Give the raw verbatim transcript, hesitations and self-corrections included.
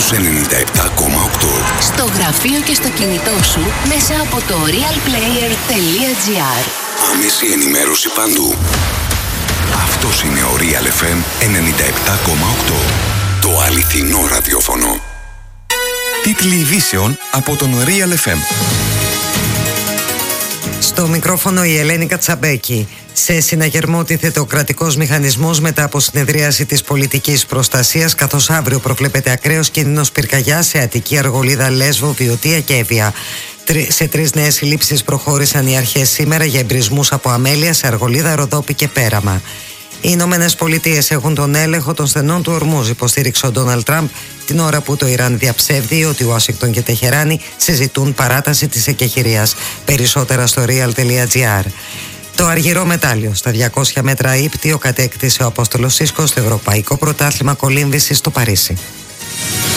στους ενενήντα επτά κόμμα οκτώ. Στο γραφείο και στο κινητό σου μέσα από το realplayer τελεία gr. Άμεση ενημέρωση παντού. Αυτός είναι ο Real εφ εμ ενενήντα επτά κόμμα οκτώ. Το αληθινό ραδιόφωνο. Τίτλοι ειδήσεων από τον Real εφ εμ. Στο μικρόφωνο η Ελένη Κατσαμπέκη. Σε συναγερμό τίθεται ο κρατικός μηχανισμός μετά από συνεδρίαση της πολιτικής προστασίας, καθώς αύριο προβλέπεται ακραίος κίνδυνος πυρκαγιάς σε Αττική, Αργολίδα, Λέσβο, Βιωτία και Εύβοια. Σε τρεις νέες συλλήψεις προχώρησαν οι αρχές σήμερα για εμπρισμούς από αμέλεια σε Αργολίδα, Ροδόπη και Πέραμα. Οι Ηνωμένες Πολιτείες έχουν τον έλεγχο των στενών του Ορμούζ, υποστήριξε ο Ντόναλντ Τραμπ, την ώρα που το Ιράν διαψεύδει ότι Ουάσιγκτον και Τεχεράνη συζητούν παράταση της εκεχηρίας. Περισσότερα στο real τελεία gr. Το αργυρό μετάλλιο στα διακόσια μέτρα ύπτιο κατέκτησε ο Απόστολος Σίσκος στο Ευρωπαϊκό Πρωτάθλημα Κολύμβησης στο Παρίσι.